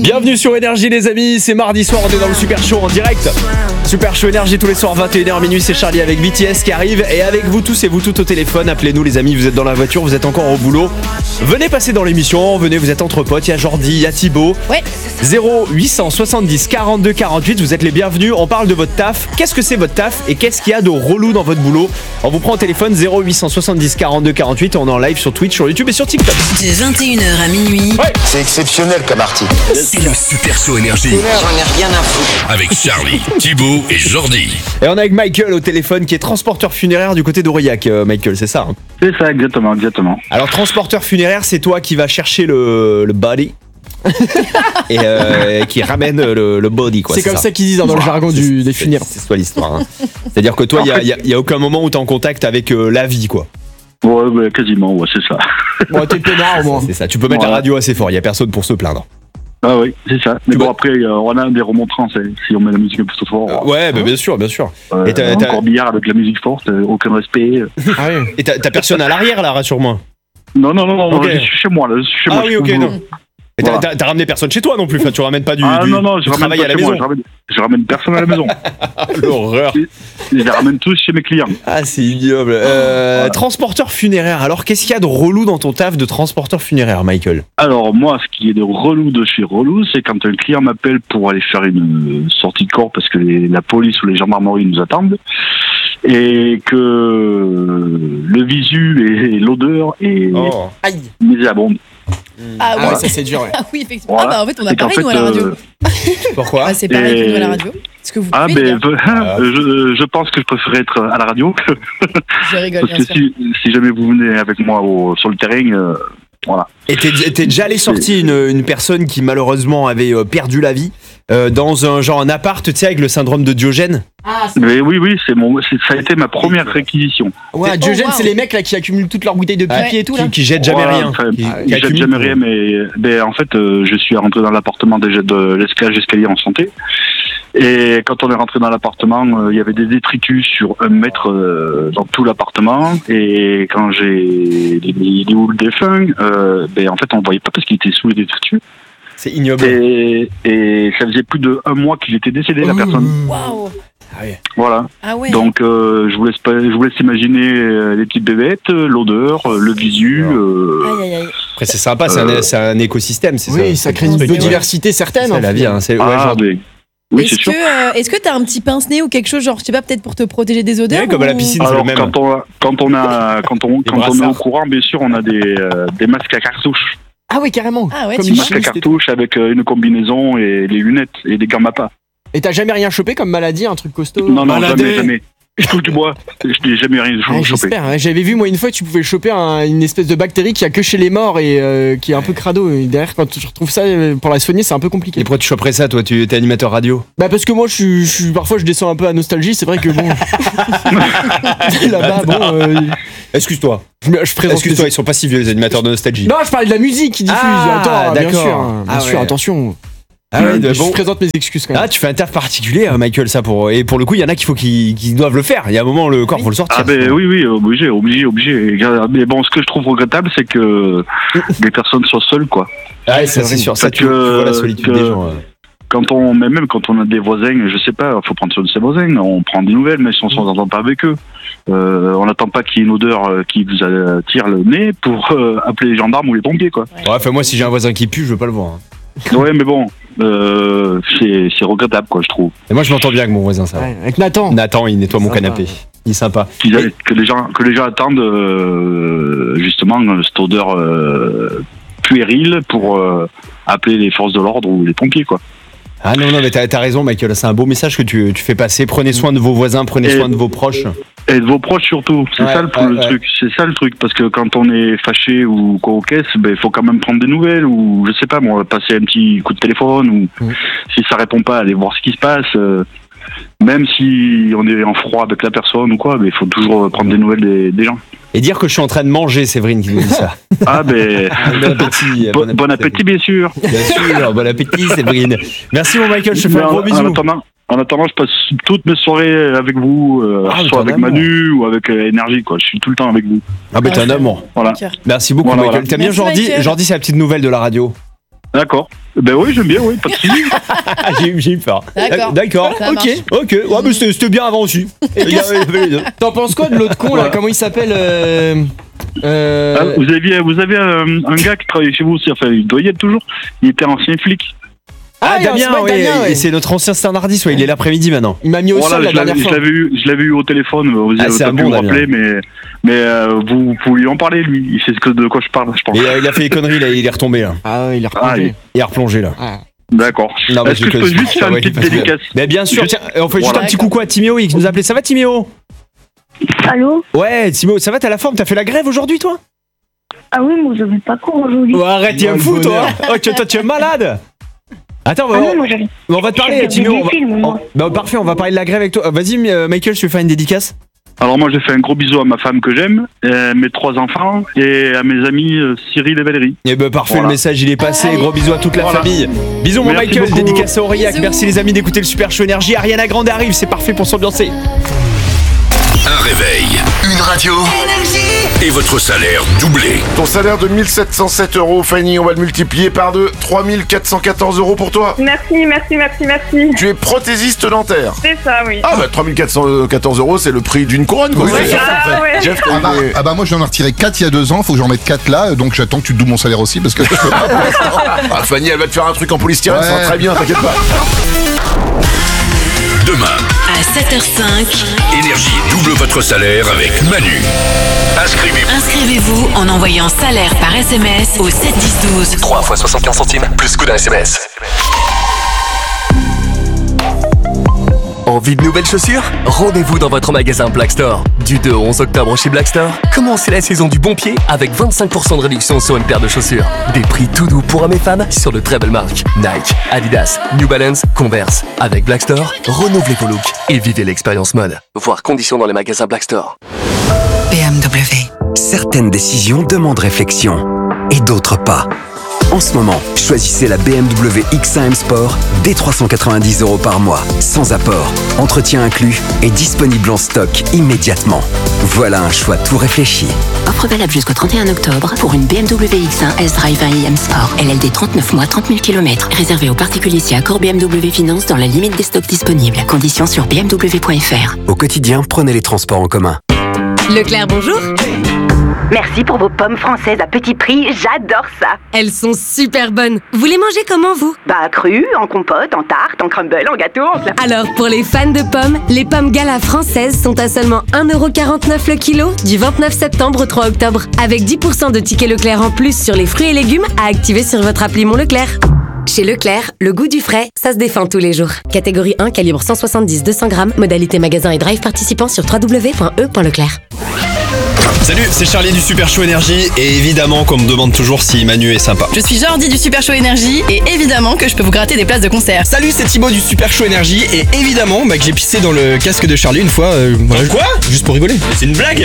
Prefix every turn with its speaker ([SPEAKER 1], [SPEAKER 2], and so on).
[SPEAKER 1] Bienvenue sur Énergie les amis, c'est mardi soir, on est dans le Super Show en direct. Super Show Énergie tous les soirs 21h minuit, c'est Charlie avec BTS qui arrive et avec vous tous et vous toutes au téléphone, appelez-nous les amis, vous êtes dans la voiture, vous êtes encore au boulot. Venez passer dans l'émission, venez, vous êtes entre potes, il y a Jordi, il y a Thibaut.
[SPEAKER 2] Ouais.
[SPEAKER 1] 0870 42 48, vous êtes les bienvenus, on parle de votre taf. Qu'est-ce que c'est votre taf et qu'est-ce qu'il y a de relou dans votre boulot? On vous prend au téléphone 0870 42 48 et on est en live sur Twitch, sur YouTube et sur TikTok.
[SPEAKER 2] De 21h à minuit.
[SPEAKER 1] Ouais.
[SPEAKER 3] C'est exceptionnel comme article.
[SPEAKER 4] C'est le Super Show Énergie
[SPEAKER 3] J'en ai rien à foutre.
[SPEAKER 4] avec Charlie, Thibaut et Jordi.
[SPEAKER 1] Et on est avec Michael au téléphone qui est transporteur funéraire du côté d'Aurillac, Michael, c'est ça hein?
[SPEAKER 5] C'est ça, exactement.
[SPEAKER 1] Alors transporteur funéraire, c'est toi qui vas chercher le body et qui ramène le body quoi.
[SPEAKER 6] C'est comme ça qu'ils disent dans le jargon des funérailles.
[SPEAKER 1] C'est soit l'histoire. Hein. C'est-à-dire que toi, il y a aucun moment où t'es en contact avec la vie quoi.
[SPEAKER 5] Ouais, quasiment, ouais, c'est ça.
[SPEAKER 6] Bon, t'es peinard au moins.
[SPEAKER 1] C'est ça. Tu peux mettre la radio assez fort. Il y a personne pour se plaindre.
[SPEAKER 5] Ah oui, c'est ça. Mais bon, après, on a des remontrances si on met la musique un peu trop fort.
[SPEAKER 1] Ouais, mais bien sûr.
[SPEAKER 5] Et t'as billard avec la musique forte, aucun respect.
[SPEAKER 1] Ah oui. Et t'as personne à l'arrière là, rassure-moi.
[SPEAKER 5] Non,
[SPEAKER 1] Okay.
[SPEAKER 5] je suis chez moi là.
[SPEAKER 1] Ah oui, ok, non. Et t'as ramené personne chez toi non plus, enfin, tu ramènes pas du travail à la maison.
[SPEAKER 5] Je ramène personne à la maison.
[SPEAKER 1] L'horreur.
[SPEAKER 5] Je les ramène tous chez mes clients.
[SPEAKER 1] Ah, c'est ignoble. Transporteur funéraire, alors qu'est-ce qu'il y a de relou dans ton taf de transporteur funéraire, Michael?
[SPEAKER 5] Alors moi, ce qui est de relou de chez relou, c'est quand un client m'appelle pour aller faire une sortie de corps parce que la police ou les gendarmeries nous attendent et que le visu et l'odeur est misérable.
[SPEAKER 2] Ah ouais,
[SPEAKER 6] ça c'est dur, ouais.
[SPEAKER 2] Ah oui, effectivement.
[SPEAKER 5] Voilà.
[SPEAKER 2] Ah bah en fait, on a
[SPEAKER 5] Et qu'en
[SPEAKER 2] pareil nous à la radio.
[SPEAKER 1] Pourquoi?
[SPEAKER 2] Ah, c'est pareil que nous à la radio. Est-ce que vous pouvez les gars
[SPEAKER 5] je pense que je préférerais être à la radio
[SPEAKER 2] Je rigole,
[SPEAKER 5] parce
[SPEAKER 2] bien
[SPEAKER 5] que
[SPEAKER 2] sûr.
[SPEAKER 5] si jamais vous venez avec moi sur le terrain, voilà.
[SPEAKER 1] Et t'es déjà allé sortir une personne qui malheureusement avait perdu la vie dans un appart, tu sais, avec le syndrome de Diogène?
[SPEAKER 5] Mais oui, ça a été ma première réquisition.
[SPEAKER 6] Ouais, Diogène, c'est les mecs là qui accumulent toutes leurs bouteilles de pipi et tout là.
[SPEAKER 1] Qui jettent jamais rien.
[SPEAKER 5] Qui jettent jamais rien, mais en fait, je suis rentré dans l'appartement déjà de l'escalage escalier en santé. Et quand on est rentré dans l'appartement, il y avait des détritus sur 1 mètre dans tout l'appartement. Et quand j'ai mis où le défunt, en fait, on ne voyait pas parce qu'il était sous les détritus.
[SPEAKER 1] C'est ignoble.
[SPEAKER 5] Et ça faisait plus d'1 mois qu'il était décédé, la personne.
[SPEAKER 2] Waouh.
[SPEAKER 5] Voilà.
[SPEAKER 2] Ah ouais.
[SPEAKER 5] Donc, je vous laisse imaginer les petites bébêtes, l'odeur, le visu.
[SPEAKER 2] Aïe.
[SPEAKER 1] Après, c'est sympa, c'est un écosystème, c'est ça.
[SPEAKER 6] Oui, ça crée une biodiversité certaine.
[SPEAKER 1] C'est la vie, hein.
[SPEAKER 5] Oui, c'est sûr.
[SPEAKER 2] Est-ce que t'as un petit pince-nez ou quelque chose, genre, je sais pas, peut-être pour te protéger des odeurs?
[SPEAKER 1] Ouais, comme à la piscine, c'est le
[SPEAKER 5] Alors,
[SPEAKER 1] même.
[SPEAKER 5] quand on est au courant, bien sûr, on a des masques à cartouches.
[SPEAKER 6] Ah oui, carrément.
[SPEAKER 2] Ah ouais,
[SPEAKER 6] comme
[SPEAKER 2] tu
[SPEAKER 6] les
[SPEAKER 2] vois.
[SPEAKER 5] Masques à
[SPEAKER 6] chimistes et tout.
[SPEAKER 5] cartouches avec une combinaison et des lunettes et des gants MAPA.
[SPEAKER 6] Et t'as jamais rien chopé comme maladie, un truc costaud?
[SPEAKER 5] Non,
[SPEAKER 1] Maladie.
[SPEAKER 5] jamais. Je touche du bois. Je n'ai jamais rien chopé.
[SPEAKER 6] J'espère. Hein. J'avais vu moi une fois que tu pouvais choper une espèce de bactérie qui a que chez les morts et qui est un peu crado. Et derrière, quand tu retrouves ça pour la soigner, c'est un peu compliqué.
[SPEAKER 1] Et pourquoi tu choperais ça, toi? Tu es animateur radio?
[SPEAKER 6] Bah parce que moi, parfois je descends un peu à nostalgie. C'est vrai que bon, là-bas, bon.
[SPEAKER 1] Excuse-toi.
[SPEAKER 6] Je présente.
[SPEAKER 1] Excuse-toi, ils sont pas si vieux les animateurs de nostalgie.
[SPEAKER 6] Non, je parlais de la musique qui diffuse.
[SPEAKER 1] Ah,
[SPEAKER 6] Attends, bien
[SPEAKER 1] d'accord.
[SPEAKER 6] sûr,
[SPEAKER 1] Ah
[SPEAKER 6] bien sûr,
[SPEAKER 1] ouais.
[SPEAKER 6] attention.
[SPEAKER 1] Ah ouais,
[SPEAKER 6] Je présente mes excuses quand même.
[SPEAKER 1] Ah, tu fais un taf particulier, Michael, ça et pour le coup, il y en a qui doivent le faire. Il y a un moment, le corps faut le sortir.
[SPEAKER 5] Ah ben oui, obligé. Mais bon, ce que je trouve regrettable, c'est que les personnes soient seules, quoi.
[SPEAKER 1] Ah, ça c'est sûr. Ça, tu vois la solitude des gens.
[SPEAKER 5] Même quand on a des voisins, je sais pas, faut prendre soin de ses voisins. On prend des nouvelles, mais si on s'entend pas avec eux, on n'attend pas qu'il y ait une odeur qui vous attire le nez pour appeler les gendarmes ou les pompiers, quoi.
[SPEAKER 1] Ouais, enfin, moi, si j'ai un voisin qui pue, je veux pas le voir.
[SPEAKER 5] Ouais, mais bon, c'est regrettable, quoi, je trouve.
[SPEAKER 1] Et moi, je m'entends bien avec mon voisin, ça.
[SPEAKER 6] Ouais, avec Nathan.
[SPEAKER 1] Nathan, il nettoie mon
[SPEAKER 6] Sympa.
[SPEAKER 1] canapé. Il est sympa.
[SPEAKER 5] Que les gens attendent justement cette odeur puérile pour appeler les forces de l'ordre ou les pompiers, quoi.
[SPEAKER 1] Ah non, mais t'as raison, Michael. C'est un beau message que tu fais passer. Prenez soin de vos voisins, prenez soin de vos proches.
[SPEAKER 5] Et de vos proches surtout, c'est ça le truc. C'est ça le truc, parce que quand on est fâché ou quoi aux caisses, il faut quand même prendre des nouvelles ou je sais pas, moi, passer un petit coup de téléphone ou si ça répond pas, aller voir ce qui se passe. Même si on est en froid avec la personne ou quoi, il faut toujours prendre des nouvelles des gens.
[SPEAKER 1] Et dire que je suis en train de manger, Séverine qui nous dit ça.
[SPEAKER 5] Ah ben,
[SPEAKER 1] Bon appétit.
[SPEAKER 5] bon appétit bien sûr.
[SPEAKER 1] Bien sûr, bon appétit, Séverine. Merci mon Michael, je te fais un gros bisou.
[SPEAKER 5] En attendant, je passe toutes mes soirées avec vous, soit avec Manu ou avec Énergie, quoi. Je suis tout le temps avec vous.
[SPEAKER 1] Ah ben t'es un amour.
[SPEAKER 5] Voilà.
[SPEAKER 1] Merci beaucoup, Michael. T'as bien
[SPEAKER 2] Merci,
[SPEAKER 1] Jordi?
[SPEAKER 2] Michael.
[SPEAKER 1] Jordi, c'est la petite nouvelle de la radio.
[SPEAKER 5] D'accord. Ben oui, j'aime bien, oui, pas de soucis.
[SPEAKER 1] J'ai eu peur.
[SPEAKER 2] D'accord. Ça marche.
[SPEAKER 1] Ok. Ouais, mais c'était bien avant aussi. Il y avait les deux.
[SPEAKER 6] T'en penses quoi de l'autre con là? Comment il s'appelle
[SPEAKER 5] Vous avez un gars qui travaille chez vous aussi, enfin, il doit y être toujours. Il était ancien flic.
[SPEAKER 1] Damien, oui. Et c'est notre ancien standardiste, ouais. Il est l'après-midi maintenant.
[SPEAKER 6] Il m'a mis au sol la dernière fois.
[SPEAKER 5] Je l'avais eu au téléphone, vous avez
[SPEAKER 1] c'est
[SPEAKER 5] pas
[SPEAKER 1] un
[SPEAKER 5] pu
[SPEAKER 1] bon
[SPEAKER 5] me rappeler, mais vous pouvez lui en parler, lui. Il sait de quoi je parle, je pense.
[SPEAKER 1] Et il a fait des conneries, là, il est retombé là.
[SPEAKER 6] Ah ouais, il est replongé.
[SPEAKER 1] Il est replongé là.
[SPEAKER 6] Ah.
[SPEAKER 5] D'accord. Est-ce que je peux juste faire une petite dédicace?
[SPEAKER 1] Mais bien sûr, tiens, on fait juste un petit coucou à Timéo qui nous a appelé. Ça va Timéo?
[SPEAKER 7] Allô?
[SPEAKER 1] Ouais, Timéo, ça va, t'as la forme? T'as fait la grève aujourd'hui toi?
[SPEAKER 7] Ah oui, moi j'avais pas cours aujourd'hui.
[SPEAKER 1] Oh, arrête, t'es un fou toi. Toi tu es malade. Attends, on va te parler, Timéo. Parfait, on va parler de la grève avec toi. Vas-y, Michael, je vais faire une dédicace.
[SPEAKER 5] Alors moi, j'ai fait un gros bisou à ma femme que j'aime, mes 3 enfants et à mes amis Cyril et Valérie.
[SPEAKER 1] Et parfait, le message il est passé. Gros bisous à toute la famille. Bisous mon
[SPEAKER 5] Merci
[SPEAKER 1] Michael,
[SPEAKER 5] beaucoup.
[SPEAKER 1] dédicace à Aurillac. Merci les amis d'écouter le Super Show Énergie. Ariana Grande arrive, c'est parfait pour s'ambiancer.
[SPEAKER 4] Un réveil, une radio et votre salaire doublé.
[SPEAKER 8] Ton salaire de 1 707 €, Fanny, on va le multiplier par 2. 3 414 € pour toi.
[SPEAKER 7] Merci.
[SPEAKER 8] Tu es prothésiste dentaire.
[SPEAKER 7] C'est ça, oui.
[SPEAKER 8] Ah 3 414 €, c'est le prix d'une couronne, quoi.
[SPEAKER 9] Oui,
[SPEAKER 8] C'est ça, en fait.
[SPEAKER 7] ouais.
[SPEAKER 8] Jeff,
[SPEAKER 9] moi j'en ai retiré 4 il y a 2 ans, faut que j'en mette 4 là, donc j'attends que tu te doubles mon salaire aussi parce que je peux pas pour l'instant.
[SPEAKER 8] Fanny, elle va te faire un truc en polystyrène, ça va très bien, t'inquiète pas.
[SPEAKER 4] Demain,
[SPEAKER 10] à 7h05,
[SPEAKER 4] Énergie double votre salaire avec Manu.
[SPEAKER 10] inscrivez-vous en envoyant salaire par SMS au 7 10 12.
[SPEAKER 3] 3 fois 75 centimes, plus coût d'un SMS. Envie de nouvelles chaussures? Rendez-vous dans votre magasin Black Store. Du 2 au 11 octobre chez Black Store, commencez la saison du bon pied avec 25% de réduction sur une paire de chaussures. Des prix tout doux pour hommes et femmes sur de très belles marques. Nike, Adidas, New Balance, Converse. Avec Black Store, renouvelez vos looks et vivez l'expérience mode. Voir conditions dans les magasins Black Store.
[SPEAKER 10] BMW.
[SPEAKER 11] Certaines décisions demandent réflexion et d'autres pas. En ce moment, choisissez la BMW X1 M Sport dès 390 € par mois, sans apport, entretien inclus et disponible en stock immédiatement. Voilà un choix tout réfléchi.
[SPEAKER 10] Offre valable jusqu'au 31 octobre pour une BMW X1 S-Drive 1 IM Sport. LLD 39 mois, 30 000 km. Réservé aux particuliers si accord BMW Finance dans la limite des stocks disponibles. Conditions sur bmw.fr.
[SPEAKER 11] Au quotidien, prenez les transports en commun.
[SPEAKER 10] Leclerc, bonjour.
[SPEAKER 7] Merci pour vos pommes françaises à petit prix, j'adore ça.
[SPEAKER 10] Elles sont super bonnes. Vous les mangez comment, vous?
[SPEAKER 7] Crues, en compote, en tarte, en crumble, en gâteau, en slap.
[SPEAKER 10] Alors, pour les fans de pommes, les pommes Gala françaises sont à seulement 1,49 € le kilo du 29 septembre au 3 octobre. Avec 10% de tickets Leclerc en plus sur les fruits et légumes à activer sur votre appli Mon Leclerc. Chez Leclerc, le goût du frais, ça se défend tous les jours. Catégorie 1, calibre 170-200 grammes, modalité magasin et drive participant sur www.e.leclerc.
[SPEAKER 1] Salut, c'est Charlie du Super Show Énergie et évidemment qu'on me demande toujours si Manu est sympa.
[SPEAKER 2] Je suis Jordi du Super Show Énergie et évidemment que je peux vous gratter des places de concert.
[SPEAKER 12] Salut, c'est Thibaut du Super Show Énergie et évidemment que j'ai pissé dans le casque de Charlie une fois. Quoi? Juste pour rigoler.
[SPEAKER 1] C'est une blague?